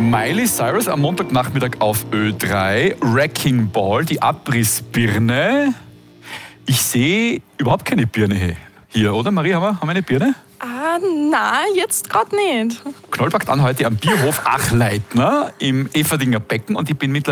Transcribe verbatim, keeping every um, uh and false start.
Miley Cyrus am Montagnachmittag auf Ö drei. Wrecking Ball, die Abrissbirne. Ich sehe überhaupt keine Birne hier, oder Marie? Haben wir, haben wir eine Birne? Ah, na, jetzt gerade nicht. Knoll packt an heute am Bierhof Achleitner im Everdinger Becken und ich bin mittlerweile